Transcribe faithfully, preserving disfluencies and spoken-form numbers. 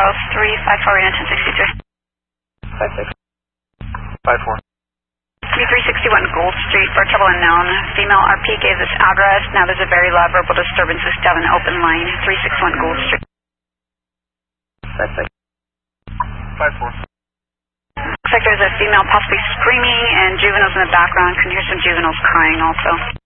Charles, three five four, ten sixty-three. five six. five four. three sixty-one Gold Street, for trouble unknown. Female R P gave this address. Now there's a very loud verbal disturbances down an open line. three sixty-one Gold Street. five six. five four. Looks like there's a female possibly screaming and juveniles in the background. Can hear some juveniles crying also.